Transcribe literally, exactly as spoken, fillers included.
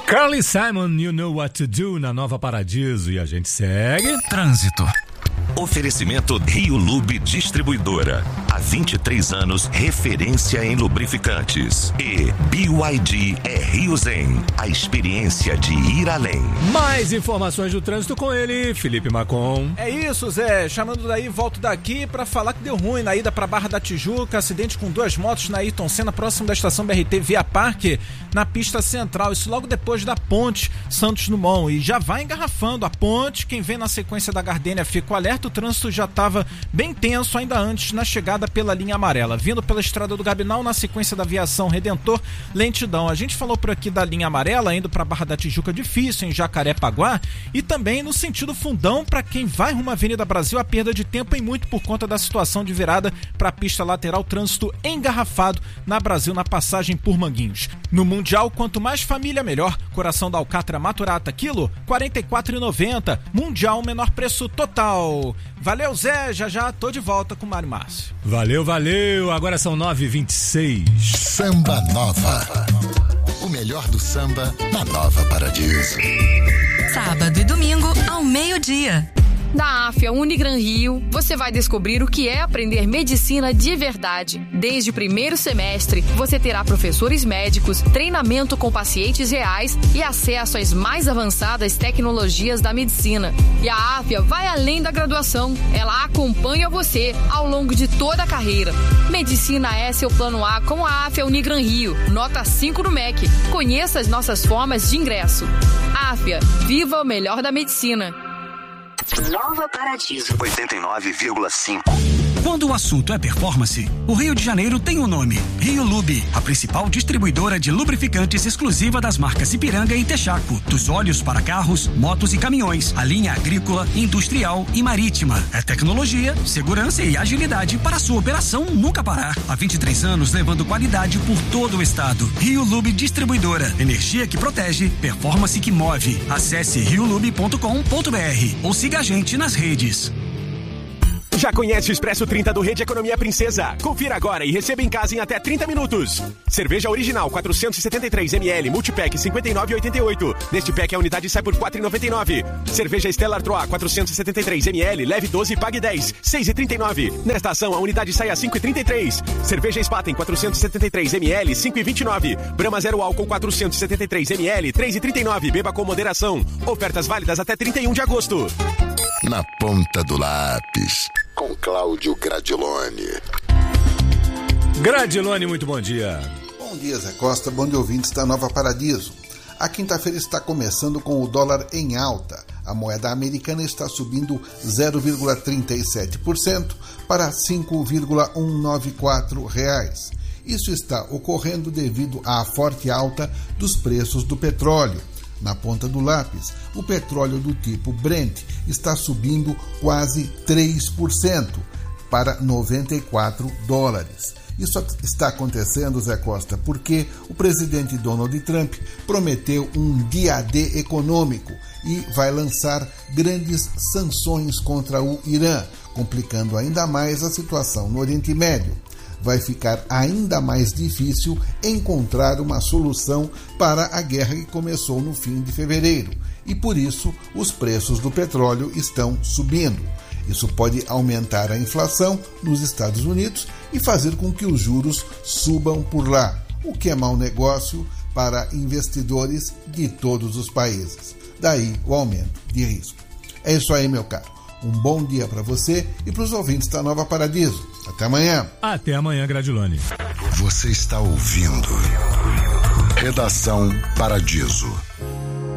Carly Simon, You Know What to Do, na Nova Paradiso. E a gente segue. Trânsito. Oferecimento Rio Lube Distribuidora. Há vinte e três anos, referência em lubrificantes. E B Y D é Rio Zen, a experiência de ir além. Mais informações do trânsito com ele, Felipe Macon. É isso, Zé. Chamando daí, volto daqui pra falar que deu ruim na ida pra Barra da Tijuca. Acidente com duas motos na Ayrton Senna, próximo da estação B R T Via Parque, na pista central. Isso logo depois da ponte Santos Dumont. E já vai engarrafando a ponte. Quem vem na sequência da Gardênia fica o alerta. O trânsito já estava bem tenso ainda antes na chegada pela linha amarela. Vindo pela estrada do Gabinal, na sequência da Aviação Redentor, lentidão. A gente falou por aqui da linha amarela, indo para Barra da Tijuca, difícil em Jacarepaguá, e também no sentido fundão, para quem vai rumo à Avenida Brasil, a perda de tempo e muito por conta da situação de virada para a pista lateral, trânsito engarrafado na Brasil, na passagem por Manguinhos. No Mundial, quanto mais família, melhor. Coração da Alcatra Maturata, quilo, quarenta e quatro reais e noventa centavos. Mundial, menor preço total. Valeu, Zé, já já tô de volta com o Mário Márcio. Valeu, valeu, agora são nove e vinte e seis. Samba Nova. O melhor do samba na Nova Paradiso. Sábado e domingo ao meio-dia. Na Afia Unigran Rio, você vai descobrir o que é aprender medicina de verdade. Desde o primeiro semestre, você terá professores médicos, treinamento com pacientes reais e acesso às mais avançadas tecnologias da medicina. E a Afia vai além da graduação. Ela acompanha você ao longo de toda a carreira. Medicina é seu plano A com a Afia Unigran Rio. Nota cinco no M E C. Conheça as nossas formas de ingresso. Afia, viva o melhor da medicina. Nova Paradiso oitenta e nove vírgula cinco. Quando o assunto é performance, o Rio de Janeiro tem um nome: Rio Lube, a principal distribuidora de lubrificantes exclusiva das marcas Ipiranga e Texaco. Dos óleos para carros, motos e caminhões, a linha agrícola, industrial e marítima. É tecnologia, segurança e agilidade para a sua operação nunca parar. Há vinte e três anos levando qualidade por todo o estado. Rio Lube Distribuidora. Energia que protege, performance que move. Acesse rio lube ponto com ponto br ou siga a gente nas redes. Já conhece o Expresso trinta do Rede Economia Princesa? Confira agora e receba em casa em até trinta minutos. Cerveja original quatrocentos e setenta e três mililitros, multipack cinquenta e nove reais e oitenta e oito centavos. Neste pack a unidade sai por quatro reais e noventa e nove centavos. Cerveja Stella Artois quatrocentos e setenta e três mililitros, leve doze e pague dez, seis reais e trinta e nove centavos. Nesta ação a unidade sai a cinco reais e trinta e três centavos. Cerveja Spaten quatrocentos e setenta e três mililitros, cinco reais e vinte e nove centavos. Brahma Zero Álcool quatrocentos e setenta e três mililitros, três reais e trinta e nove centavos. Beba com moderação. Ofertas válidas até trinta e um de agosto. Na ponta do lápis, com Cláudio Gradiloni. Gradiloni, muito bom dia. Bom dia, Zé Costa, bom dia, ouvintes da Nova Paradiso. A quinta-feira está começando com o dólar em alta. A moeda americana está subindo zero vírgula trinta e sete por cento para cinco vírgula cento e noventa e quatro reais. Isso está ocorrendo devido à forte alta dos preços do petróleo. Na ponta do lápis, o petróleo do tipo Brent está subindo quase três por cento para noventa e quatro dólares. Isso está acontecendo, Zé Costa, porque o presidente Donald Trump prometeu um dia D econômico e vai lançar grandes sanções contra o Irã, complicando ainda mais a situação no Oriente Médio. Vai ficar ainda mais difícil encontrar uma solução para a guerra que começou no fim de fevereiro. E por isso os preços do petróleo estão subindo. Isso pode aumentar a inflação nos Estados Unidos e fazer com que os juros subam por lá, o que é mau negócio para investidores de todos os países. Daí o aumento de risco. É isso aí, meu caro. Um bom dia para você e para os ouvintes da Nova Paradiso. Até amanhã. Até amanhã, Gradiloni. Você está ouvindo Redação Paradiso.